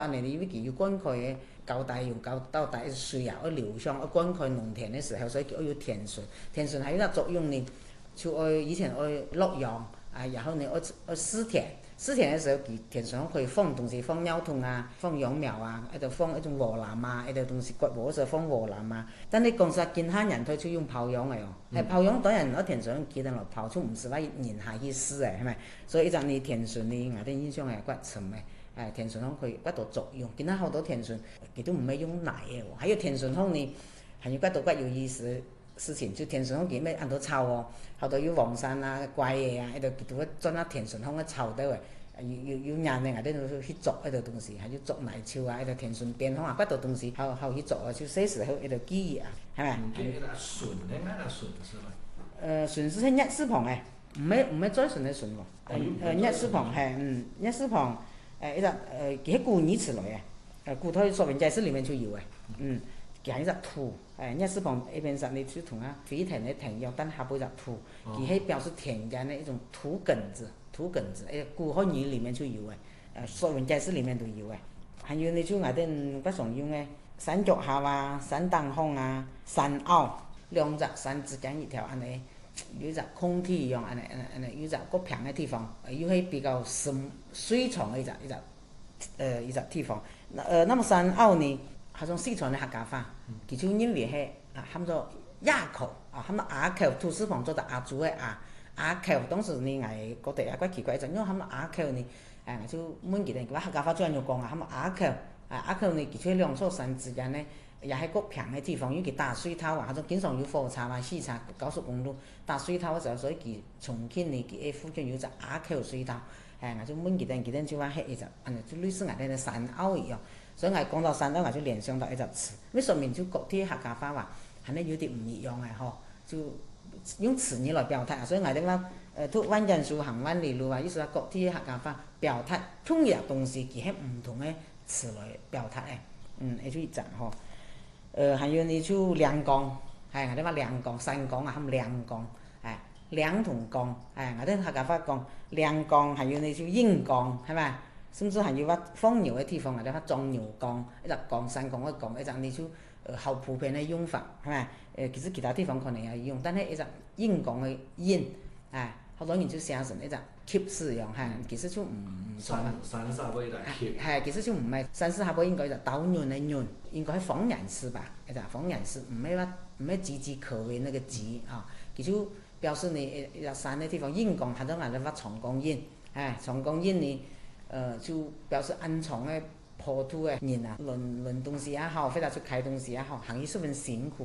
安尼你要记要灌溉的高台用高台水啊，要流向要灌溉农田的时候，所以要有田顺。田顺还有那作用呢，就以前落阳啊，然后呢要施田。施田的时候，田顺可以放东西，放苗筒啊，放秧苗啊，还得放一种禾篮啊，还得东西割禾时候放禾篮啊。但你讲实今下人他就用抛秧的哦，抛秧当然那田顺记得了抛出唔是话人下去施的，系咪？所以一陣你田順呢，我哋印象係骨沉嘅。田順香佢骨度作用，見到好多田順，佢都唔係用奶嘅喎。還有田順香呢，還有骨度骨有意思的事情，就田順香見咩按到炒哦，好多有黃山啊、怪嘢啊，喺度佢都裝下田順香嘅炒得嘅。有人呢，我哋去做喺度東西，還有做奶超啊，喺度田順邊香啊，骨度東西，好去做啊，就細時候喺度記憶啊，係咪？ 順咧，咩係順是嘛？ 順是係日字旁嘅，唔係再順嘅順喎。日字旁係日字旁。一隻佢喺古語詞來嘅，古代說文解字裡面就有嘅，佢係一隻土，日字旁一邊上你就同啊肥田的田一樣，但下邊一隻土，佢係表示田間的一種土埂子，古漢語裡面就有嘅，說文解字裡面都有嘅。還有你就我哋不常用嘅山腳下啊、山當風啊、山坳，兩隻山之間一條安尼。有一隻空地一樣，安尼有一隻個平嘅地方，又係比較水床嘅一隻地方。那麼山坳呢，係種四川嘅客家話，佢就認為係喊做埡口啊，喊做埡口，土字旁做到埡族嘅埡口。當時呢，我覺得怪奇怪，就因為喊做埡口呢，我就問佢哋，佢話客家話怎樣講啊？喊做埡口，埡口呢，佢喺兩座山之間呢。也係個平嘅地方，因為佢大水頭啊，種經常有火車啊、汽車、高速公路大水頭嘅時候，所以佢重慶呢，佢附近有隻埡口水頭，我就問佢哋就話係一隻，就類似我哋嘅山坳一樣。所以我講到山坳，我就聯想到一隻詞，咁說明就各啲客家話係呢有啲唔一樣嘅嗬，就用詞語來表達啊。所以我哋話ทุกวันจันทร์สู่行萬里路啊，意思話各啲客家話表達同樣東西，佢係唔同嘅詞來表達嘅，就一陣嗬。還有呢就兩江，我哋話兩江，山江啊，喊兩江，兩同江，我哋客家話講兩江，還有呢就引江，係咪？甚至還有話放牛嘅地方，我哋話裝牛江，一隻江山江嘅江，一隻呢就好普遍嘅用法，係咪？其實其他地方可能也用，但係一隻引江嘅引，好多人就寫成一隻吸字樣，其實就唔錯啦。 山沙尾嚟吸。 其實就唔係山沙下尾應該就搗亂嘅亂，應該係方言詞吧？一隻方言詞，唔係岌岌可危那個岌啊，佢就表示你一隻山嘅地方引江，佢都嗌你話長江引，長江引呢，就表示安藏嘅坡土嘅人啊，輪東西也好，或者去開東西也好，行業十分辛苦。